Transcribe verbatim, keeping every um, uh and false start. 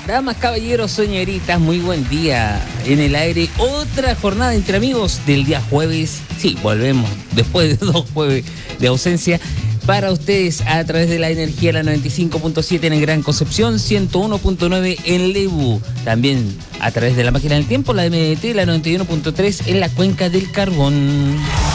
Damas, caballeros, señoritas, muy buen día. En el aire, otra jornada entre amigos del día jueves. Sí, volvemos después de dos jueves de ausencia. Para ustedes a través de la energía, la noventa y cinco punto siete en el Gran Concepción, ciento uno punto nueve en Lebu. También a través de la máquina del tiempo, la M D T, la noventa y uno punto tres en la Cuenca del Carbón.